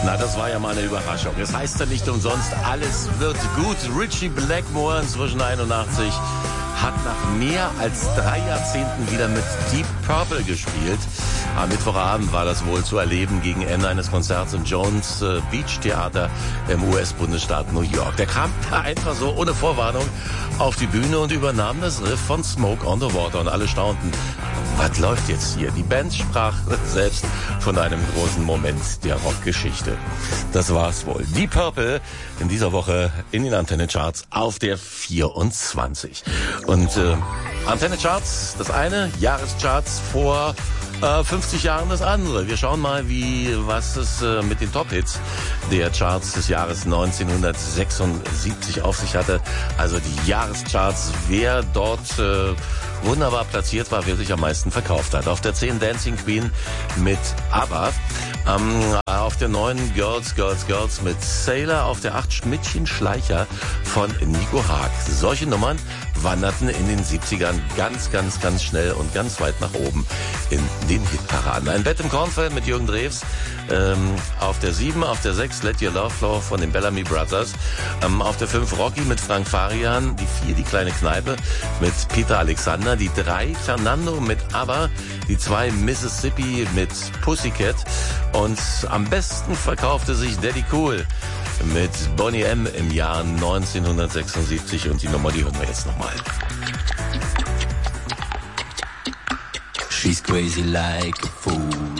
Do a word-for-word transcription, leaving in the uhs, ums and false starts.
Na, das war ja mal eine Überraschung. Es heißt ja nicht umsonst, alles wird gut. Richie Blackmore, inzwischen einundachtzig, hat nach mehr als drei Jahrzehnten wieder mit Deep Purple gespielt. Am Mittwochabend war das wohl zu erleben gegen Ende eines Konzerts im Jones Beach Theater im U S-Bundesstaat New York. Der kam da einfach so ohne Vorwarnung auf die Bühne und übernahm das Riff von Smoke on the Water und alle staunten. Was läuft jetzt hier? Die Band sprach selbst von einem großen Moment der Rockgeschichte. Das war's wohl. Deep Purple in dieser Woche in den Antenne Charts auf der vierundzwanzig. Und äh, Antenne Charts, das eine, Jahrescharts vor äh, fünfzig Jahren das andere. Wir schauen mal, wie was es äh, mit den Top-Hits der Charts des Jahres neunzehnhundertsechsundsiebzig auf sich hatte. Also die Jahrescharts, wer dort äh, wunderbar platziert war, wer sich am meisten verkauft hat. Auf der zehn Dancing Queen mit ABBA. Ähm, auf der neun Girls, Girls, Girls mit Sailor. Auf der acht Schmidtchen Schleicher von Nico Haag. Solche Nummern wanderten in den siebzigern ganz, ganz, ganz schnell und ganz weit nach oben in den Hitparaden. Ein Bett im Kornfeld mit Jürgen Drews. Ähm, auf der sieben, auf der sechs Let Your Love Flow von den Bellamy Brothers. Ähm, auf der fünf Rocky mit Frank Farian. Die vier Die kleine Kneipe mit Peter Alexander. Die drei Fernando mit ABBA. Die zwei Mississippi mit Pussycat. Und am besten verkaufte sich Daddy Cool mit Boney M. im Jahr neunzehnhundertsechsundsiebzig. Und die Nummer, die hören wir jetzt nochmal. She's crazy like a fool.